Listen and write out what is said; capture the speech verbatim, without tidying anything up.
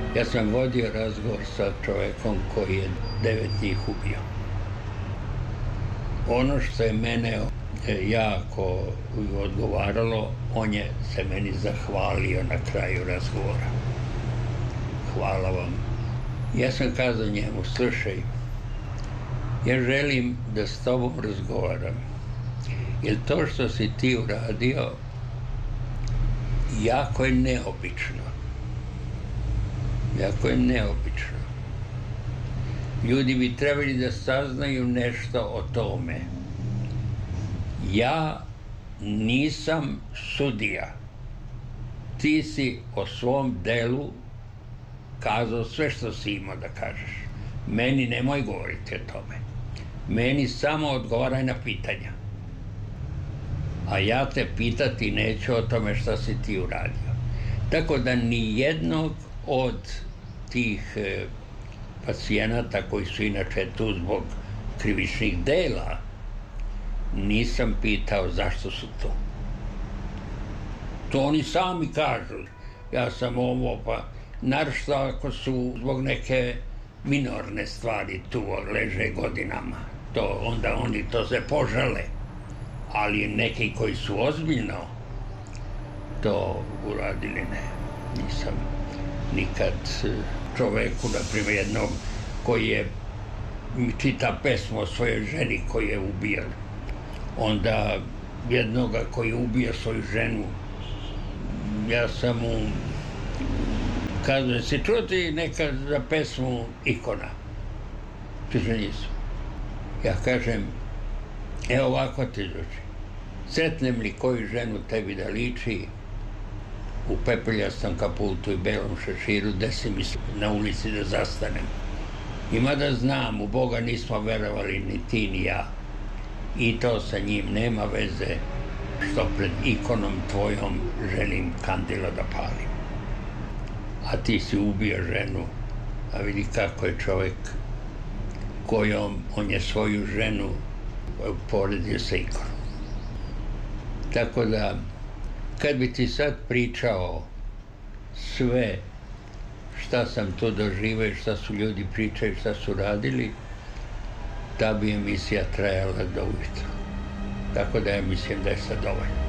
Ja sam vodio razgovor sa čovekom koji je devet njih ubio. Ono što je mene jako odgovaralo, on je se meni zahvalio na kraju razgovora. Hvala vam. Ja sam kazao njemu, slušaj, ja želim da s tobom razgovaram, jer to što si ti uradio jako je neobično. Jako je neobično. Ljudi bi trebali da saznaju nešto o tome. Ja nisam sudija. Ti si o svom delu kazao sve što si imao da kažeš. Meni nemoj govoriti o tome. Meni samo odgovaraj na pitanja. A ja te pitati neću o tome šta si ti uradio. Tako da ni jednog od tih e, pacijenata koji su inače tu zbog krivičnih dela nisam pitao zašto su tu. To oni sami kažu. Ja sam ovo, pa naročito ako su zbog neke minorne stvari tu leže godinama. To, onda oni to se požale. Ali neki koji su ozbiljno to uradili, ne. Nisam nikad čoveku, na primjer jednom koji je čita pesmu o svojoj ženi koju je ubio. Onda jednoga koji je ubio svoju ženu, ja sam mu kazao, si čuo ti nekad za pesmu Ikona? Kaže, nisam. Ja kažem, evo ovako ti zvuči. Sretnem li koju ženu tebi da liči u pepeljastom kaputu i belom šeširu, desi mi se na ulici da zastanem. I mada znam, u Boga nismo verovali ni ti ni ja. I to sa njim nema veze što pred ikonom tvojom želim kandila da palim. A ti si ubio ženu, a vidi kako je čovjek kojom on je svoju ženu poredio sa ikonom. Tako da, kad bi ti sad pričao sve šta sam tu doživio, šta su ljudi pričali, šta su radili, ta bi emisija trajala do ujutro. Tako da ja mislim da je sad dovoljno.